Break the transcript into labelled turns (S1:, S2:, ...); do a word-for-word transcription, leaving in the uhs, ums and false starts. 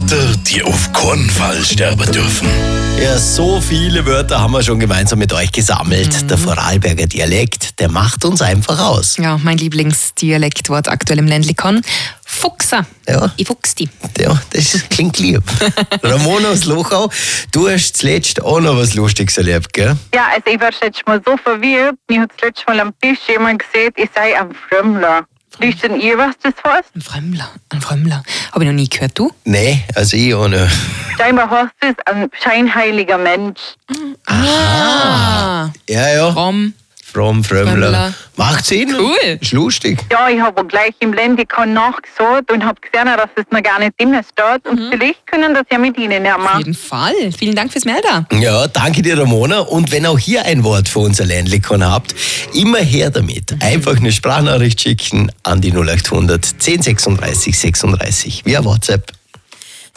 S1: Wörter, die auf keinen Fall sterben dürfen.
S2: Ja, so viele Wörter haben wir schon gemeinsam mit euch gesammelt.
S3: Mhm.
S2: Der Vorarlberger Dialekt, der macht uns einfach aus.
S3: Ja, mein Lieblingsdialektwort aktuell im Ländlikon. Fuchser.
S2: Ja.
S3: Ich fuchs die.
S2: Ja, das klingt lieb. Ramona aus Lochau, du hast zuletzt auch noch was Lustiges erlebt, gell?
S4: Ja, also ich war jetzt mal so verwirrt. Ich habe zuletzt mal am Tisch jemand gesehen, ich sei ein Frömmler. Wisst denn ihr, was das heißt?
S3: Ein Frömmler, ein Frömmler. Habe ich noch nie gehört, du?
S2: Nee, also ich auch nicht.
S4: Scheinbar heißt es ein scheinheiliger Mensch.
S3: Ah.
S2: Ja, ja.
S3: Fromm.
S2: Fromm, Frömmler.
S3: Frömmler.
S2: Macht Sinn.
S3: Cool.
S2: Ist lustig.
S4: Ja, ich habe gleich im Ländikon nachgeschaut und habe gesehen, dass es noch gar nicht drin steht. Und vielleicht können das ja mit Ihnen ja
S3: Auf
S4: machen.
S3: jeden Fall. Vielen Dank fürs Melden.
S2: Ja, danke dir, Ramona. Und wenn auch ihr ein Wort für unser Ländlikon habt, immer her damit. Einfach eine Sprachnachricht schicken an die null acht hundert zehn sechsunddreißig sechsunddreißig via WhatsApp.